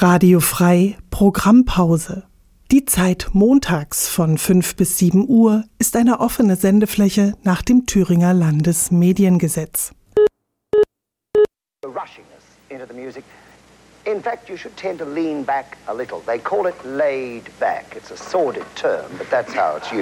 Radio Frei Programmpause. Die Zeit montags von 5 bis 7 Uhr ist eine offene Sendefläche nach dem Thüringer Landesmediengesetz. Rushing us into the music. In fact, you should tend to lean back a little. They call it laid back. It's a sordid term, but that's how it's used.